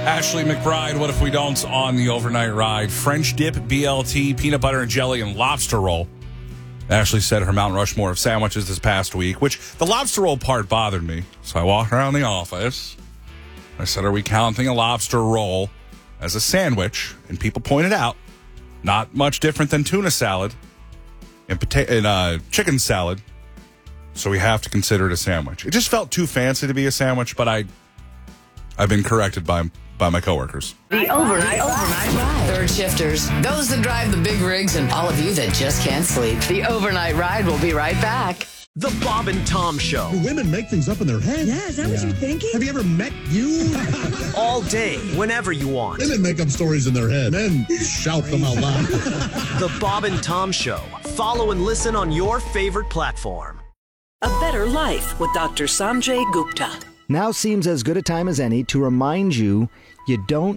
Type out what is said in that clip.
Ashley McBride, what if we don't on the overnight ride? French dip, BLT, peanut butter and jelly, and lobster roll. Ashley said her Mount Rushmore of sandwiches this past week, which the lobster roll part bothered me. So I walked around the office. I said, are we counting a lobster roll as a sandwich? And people pointed out, not much different than tuna salad and chicken salad. So we have to consider it a sandwich. It just felt too fancy to be a sandwich, but I've been corrected by my coworkers. The overnight ride. Third shifters, those that drive the big rigs, and all of you that just can't sleep. The overnight ride will be right back. The Bob and Tom Show. Do women make things up in their head? Yeah, is that what you're thinking? Have you ever met you? All day, whenever you want. Women make up stories in their head. Men shout them out loud. The Bob and Tom Show. Follow and listen on your favorite platform. A Better Life with Dr. Sanjay Gupta. Now seems as good a time as any to remind you don't